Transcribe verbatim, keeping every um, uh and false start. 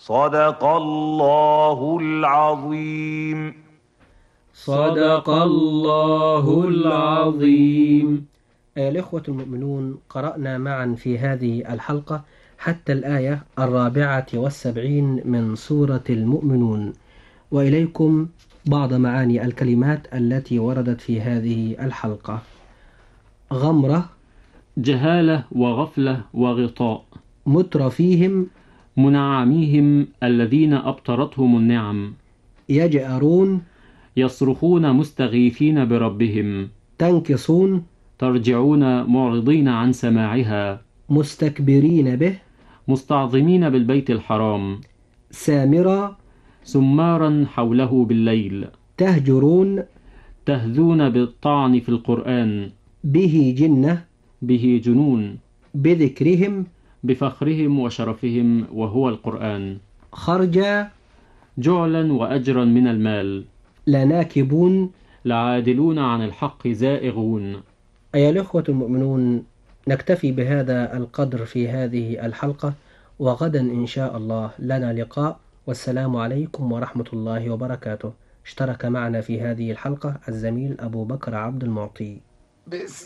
صدق الله العظيم. صدق الله العظيم. أيها الإخوة المؤمنون، قرأنا معا في هذه الحلقة حتى الآية الرابعة والسبعين من سورة المؤمنون، وإليكم بعض معاني الكلمات التي وردت في هذه الحلقة. غمرة، جهالة وغفلة وغطاء. مترفيهم، منعميهم الذين أبطرتهم النعم. يجأرون، يصرخون مستغيثين بربهم. تنكصون، ترجعون معرضين عن سماعها. مستكبرين به، مستعظمين بالبيت الحرام. سامرا، سمارا حوله بالليل. تهجرون، تهذون بالطعن في القرآن. به جنة، به جنون. بذكرهم، بفخرهم وشرفهم وهو القرآن. خرجا، جعلا وأجرا من المال. لناكبون، لعادلون عن الحق زائغون. أيها الأخوة المؤمنون، نكتفي بهذا القدر في هذه الحلقة، وغدا إن شاء الله لنا لقاء، والسلام عليكم ورحمة الله وبركاته. اشترك معنا في هذه الحلقة الزميل أبو بكر عبد المعطي.